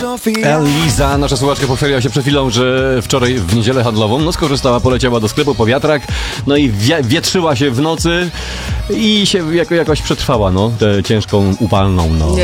Eliza, nasza słuchaczka, pochwaliła się przed chwilą, że wczoraj w niedzielę handlową skorzystała, poleciała do sklepu po wiatrak, no i wietrzyła się w nocy i się jakoś przetrwała, tę ciężką, upalną